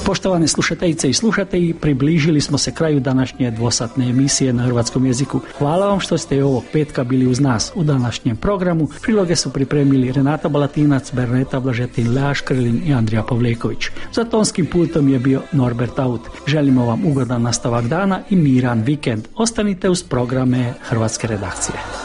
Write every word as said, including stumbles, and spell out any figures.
Poštovane slušateljice i slušatelji, približili smo se kraju današnje dvosatne emisije na hrvatskom jeziku. Hvala vam što ste i ovog petka bili uz nas u današnjem programu. Priloge su pripremili Renata Balatinac, Berneta Blažetin, Lea Škrlin i Andrija Pavleković. Za tonskim pultom je bio Norbert Aut. Želimo vam ugodan nastavak dana i miran vikend. Ostanite uz programe Hrvatske redakcije.